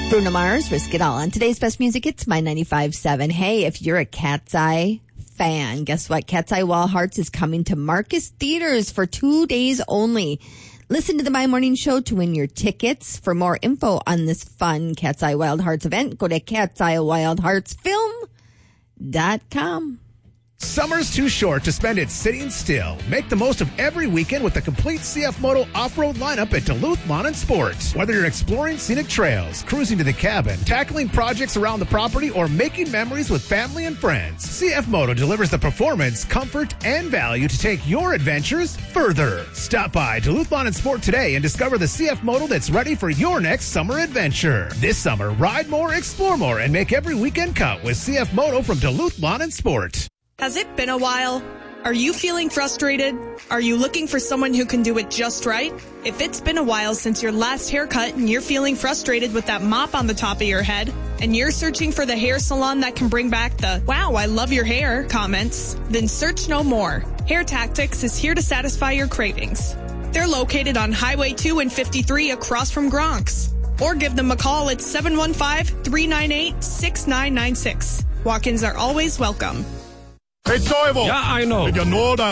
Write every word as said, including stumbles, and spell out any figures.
Bruno Mars, Risk It All. On today's best music, it's My ninety-five point seven. Hey, if you're a Cat's Eye fan, guess what? Cat's Eye Wild Hearts is coming to Marcus Theaters for two days only. Listen to the My Morning Show to win your tickets. For more info on this fun Cat's Eye Wild Hearts event, go to cats eye wild hearts film dot com. Summer's too short to spend it sitting still. Make the most of every weekend with the complete C F Moto off-road lineup at Duluth Lawn and Sports. Whether you're exploring scenic trails, cruising to the cabin, tackling projects around the property, or making memories with family and friends, C F Moto delivers the performance, comfort, and value to take your adventures further. Stop by Duluth Lawn and Sport today and discover the C F Moto that's ready for your next summer adventure. This summer, ride more, explore more, and make every weekend count with C F Moto from Duluth Lawn and Sport. Has it been a while? Are you feeling frustrated? Are you looking for someone who can do it just right? If it's been a while since your last haircut and you're feeling frustrated with that mop on the top of your head, and you're searching for the hair salon that can bring back the, wow, I love your hair comments, then search no more. Hair Tactics is here to satisfy your cravings. They're located on Highway two and fifty-three across from Gronk's. Or give them a call at seven one five, three nine eight, six nine nine six. Walk-ins are always welcome. Hey, Toivo. Yeah, I know. Did you know that